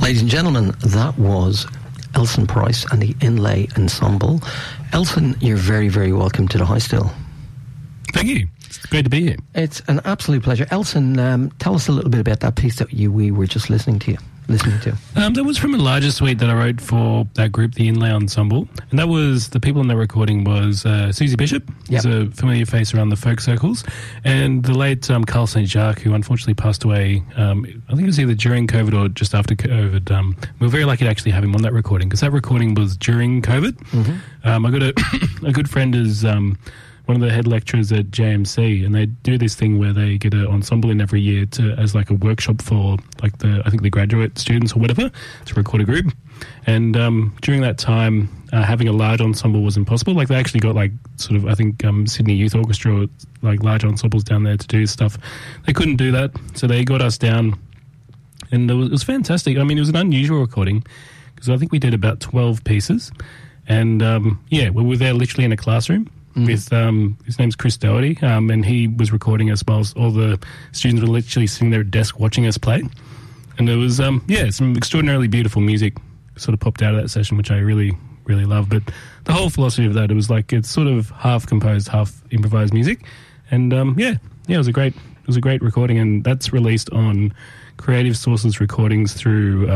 Ladies and gentlemen, that was Elson Price and the Inlay Ensemble. Elson, you're very, very welcome to the High Still. Thank you. It's great to be here. It's an absolute pleasure. Elson, tell us a little bit about that piece that we were just listening to. That was from a larger suite that I wrote for that group, the Inlay Ensemble. And that was, the people in that recording was Susie Bishop, who's a familiar face around the folk circles, and the late Carl St. Jacques, who unfortunately passed away, I think it was either during COVID or just after COVID. We were very lucky to actually have him on that recording, because that recording was during COVID. Mm-hmm. I got a good friend is one of the head lecturers at JMC, and they do this thing where they get an ensemble in every year as like a workshop for like the graduate students or whatever to record a group. And during that time, having a large ensemble was impossible. Like they actually got like sort of, I think Sydney Youth Orchestra, like large ensembles down there to do stuff. They couldn't do that, so they got us down, and it was fantastic. I mean, it was an unusual recording because I think we did about 12 pieces, and we were there literally in a classroom. With his name's Chris Doherty, and he was recording us whilst all the students were literally sitting there at desk watching us play. And it was some extraordinarily beautiful music sort of popped out of that session, which I really, really love. But the whole philosophy of that, it was like it's sort of half composed, half improvised music. And it was a great recording, and that's released on Creative Sources Recordings through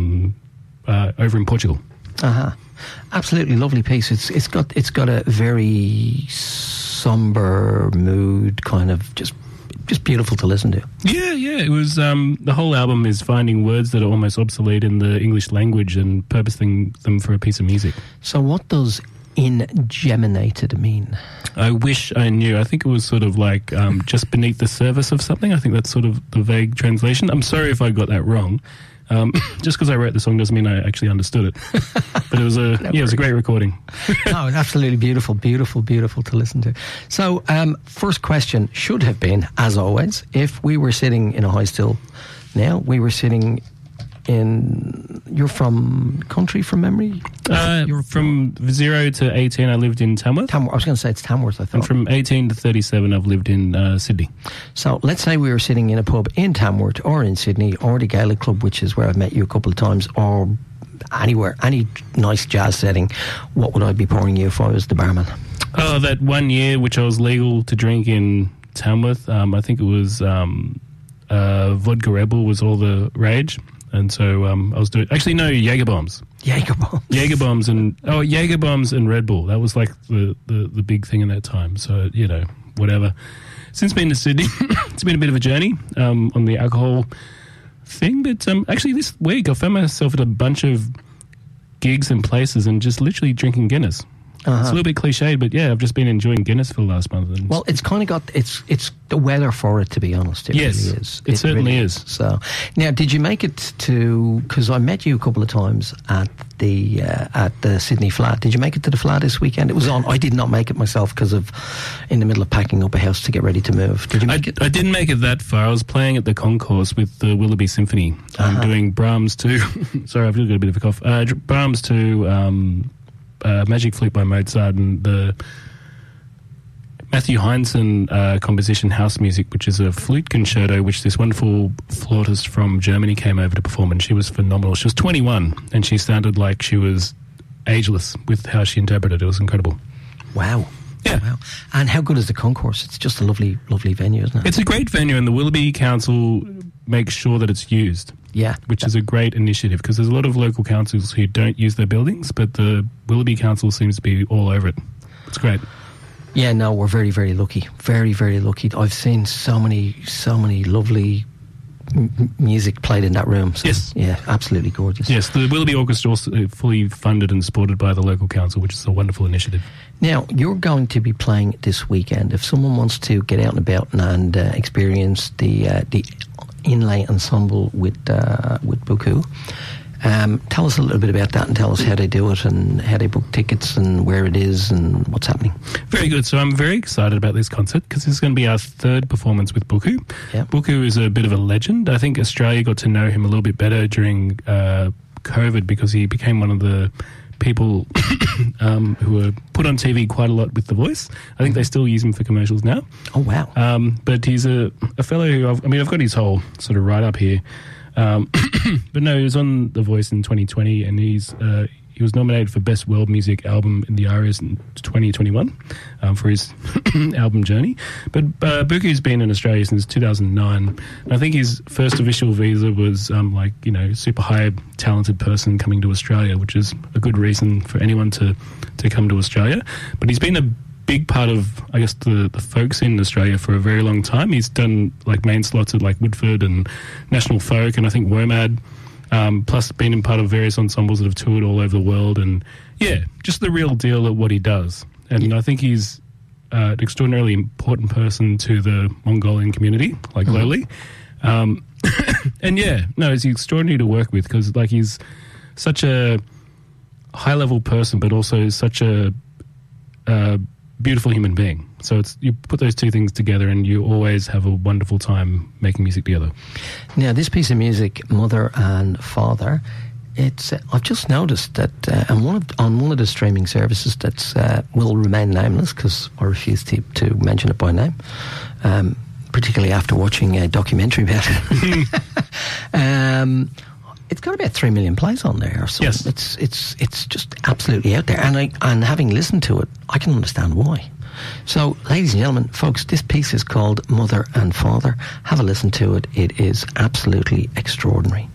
over in Portugal. Absolutely lovely piece. It's got a very somber mood, kind of just beautiful to listen to. Yeah. It was the whole album is finding words that are almost obsolete in the English language and purposing them for a piece of music. So what does ingeminated mean? I wish I knew. I think it was sort of like just beneath the surface of something. I think that's sort of the vague translation. I'm sorry if I got that wrong. Just because I wrote the song doesn't mean I actually understood it. But it was a great recording. No, absolutely beautiful to listen to. So, first question should have been, as always, if we were sitting in a High Still now, we were sitting in... You're from country, from memory? You're from 0 to 18, I lived in Tamworth. I was going to say it's Tamworth, I thought. And from 18 to 37, I've lived in Sydney. So let's say we were sitting in a pub in Tamworth or in Sydney or the Gaelic Club, which is where I've met you a couple of times, or anywhere, any nice jazz setting. What would I be pouring you if I was the barman? Oh, that 1 year which I was legal to drink in Tamworth, I think it was Vodka Rebel was all the rage. And so I was doing... Actually, no, Jaeger Bombs. Jaeger Bombs. Jaeger Bombs and Red Bull. That was like the big thing in that time. So, whatever. Since being to Sydney, it's been a bit of a journey on the alcohol thing. But actually this week I found myself at a bunch of gigs and places and just literally drinking Guinness. It's a little bit cliched, but I've just been enjoying Guinness for the last month. Well, it's kind of got it's the weather for it, to be honest. It really is. It certainly really is. So, now, did you make it to? Because I met you a couple of times at the Sydney Flat. Did you make it to the Flat this weekend? It was on. I did not make it myself because of in the middle of packing up a house to get ready to move. Did you make it? I didn't make it that far. I was playing at the Concourse with the Willoughby Symphony. I'm doing Brahms to. Sorry, I've got a bit of a cough. Brahms to. Magic Flute by Mozart and the Matthew Heinzen composition House Music, which is a flute concerto which this wonderful flautist from Germany came over to perform, and she was phenomenal. She was 21 and she sounded like she was ageless with how she interpreted it. It was incredible. Wow. Yeah. Wow. And how good is the Concourse? It's just a lovely, lovely venue, isn't it? It's a great venue, and the Willoughby Council makes sure that it's used. Yeah. Which is a great initiative, because there's a lot of local councils who don't use their buildings, but the Willoughby Council seems to be all over it. It's great. Yeah, no, we're very, very lucky. Very, very lucky. I've seen so many lovely music played in that room. So, yes. Yeah, absolutely gorgeous. Yes, the Willoughby Orchestra is fully funded and supported by the local council, which is a wonderful initiative. Now, you're going to be playing this weekend. If someone wants to get out and about and experience the Inlay Ensemble with Buku, tell us a little bit about that and tell us how they do it and how they book tickets and where it is and what's happening. Very good. So I'm very excited about this concert because this is going to be our third performance with Buku. Yep. Buku is a bit of a legend. I think Australia got to know him a little bit better during COVID because he became one of the people who were put on TV quite a lot with The Voice. I think they still use him for commercials now. Oh, wow. But he's a fellow who, I've got his whole sort of write-up here. But no, he was on The Voice in 2020, and he was nominated for Best World Music Album in the ARIAs in 2021 for his album Journey. But Buku's been in Australia since 2009. And I think his first official visa was super high talented person coming to Australia, which is a good reason for anyone to come to Australia. But he's been a big part of, I guess, the folk scene in Australia for a very long time. He's done main slots at Woodford and National Folk, and I think WOMAD. Plus been in part of various ensembles that have toured all over the world, and just the real deal at what he does. And I think he's an extraordinarily important person to the Mongolian community, globally. And he's extraordinary to work with because he's such a high level person, but also such a beautiful human being. So you put those two things together and you always have a wonderful time making music together. Now, this piece of music, Mother and Father, I've just noticed that on one of the streaming services that will remain nameless because I refuse to mention it by name, particularly after watching a documentary about it. It's got about 3 million plays on there. So yes. It's just absolutely out there. And having listened to it, I can understand why. So, ladies and gentlemen, folks, this piece is called Mother and Father. Have a listen to it. It is absolutely extraordinary.